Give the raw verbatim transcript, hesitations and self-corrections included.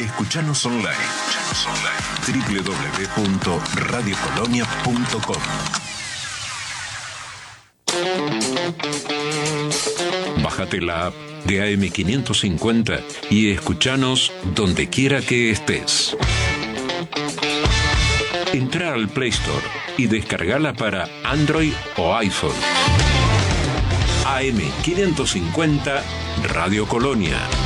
Escuchanos online. Escuchanos online. doble u doble u doble u punto radio colonia punto com. Bájate la app de A M quinientos cincuenta y escuchanos donde quiera que estés. Entra al Play Store y descargala para Android o iPhone. A M quinientos cincuenta Radio Colonia.